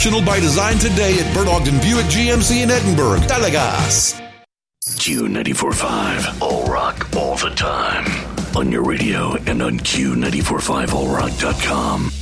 By design today at Bert Ogden Buick GMC in Edinburgh. Dalagas. Q94.5. All rock all the time. On your radio and on Q945allrock.com.